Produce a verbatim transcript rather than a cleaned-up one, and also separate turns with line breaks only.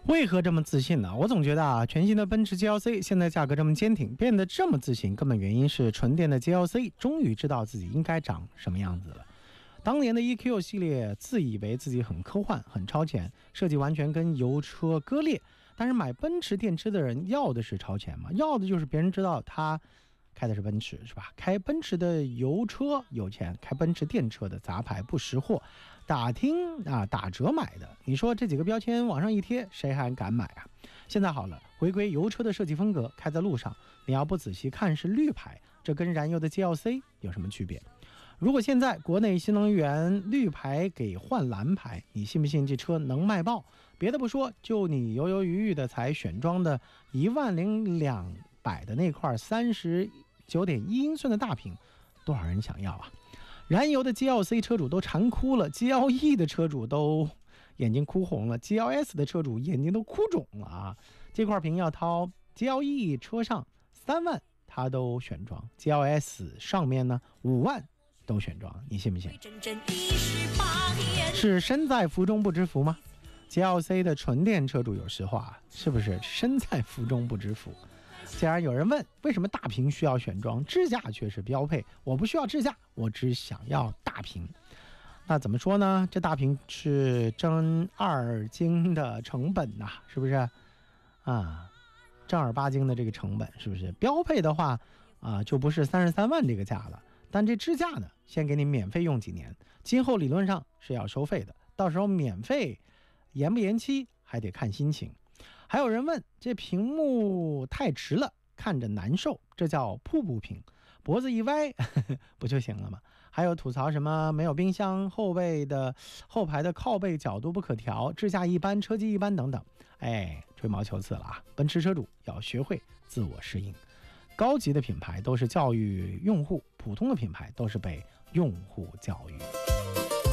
为何这么自信呢？我总觉得啊，全新的奔驰 G L C 现在价格这么坚挺，变得这么自信，根本原因是纯电的 G L C 终于知道自己应该长什么样子了。当年的 E Q 系列自以为自己很科幻、很超前，设计完全跟油车割裂，但是买奔驰电车的人要的是超前嘛，要的就是别人知道他开的是奔驰，是吧？开奔驰的油车有钱，开奔驰电车的杂牌不识货，打听啊打折买的。你说这几个标签往上一贴，谁还敢买啊？现在好了，回归油车的设计风格，开在路上，你要不仔细看是绿牌，这跟燃油的 G L C 有什么区别？如果现在国内新能源绿牌给换蓝牌，你信不信这车能卖爆？别的不说，就你犹犹豫豫的才选装的一万零两百的那块三十九点一英寸的大屏，多少人想要啊？燃油的 G L C 车主都馋哭了， G L E 的车主都眼睛哭红了， G L S 的车主眼睛都哭肿了啊！这块屏要掏 G L E 车上三万他都选装， G L S 上面呢五万都选装，你信不信？是身在福中不知福吗？ G L C 的纯电车主有实话，是不是身在福中不知福？既然有人问为什么大屏需要选装，支架却是标配，我不需要支架，我只想要大屏。那怎么说呢？这大屏是正二经的成本呐、啊，是不是啊？正儿八经的这个成本是不是？标配的话啊，就不是三十三万这个价了。但这支架呢，先给你免费用几年，今后理论上是要收费的，到时候免费延不延期还得看心情。还有人问，这屏幕太直了，看着难受，这叫瀑布屏，脖子一歪呵呵不就行了吗？还有吐槽什么没有冰箱，后背的后排的靠背角度不可调，支架一般，车机一般等等。哎，吹毛求疵了啊！奔驰车主要学会自我适应。高级的品牌都是教育用户，普通的品牌都是被用户教育。